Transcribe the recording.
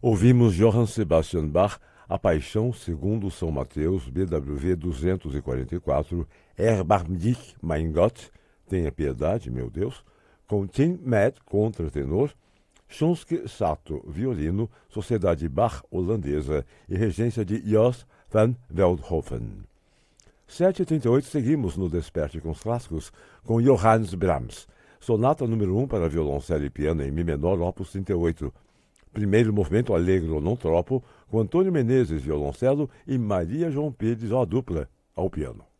Ouvimos Johann Sebastian Bach, A Paixão segundo São Mateus, BWV 244, Erbarm dich, mein Gott, Tenha Piedade, meu Deus, com Tim Mad, contratenor, Shonske Sato, violino, Sociedade Bach holandesa e regência de Jos van Veldhoven. 7h38, seguimos no Desperte com os Clássicos, com Johannes Brahms, Sonata número 1 para violoncelo e piano em Mi menor, opus 38. Primeiro movimento Allegro non troppo, com Antônio Menezes, violoncelo, e Maria João Pires, dupla, ao piano.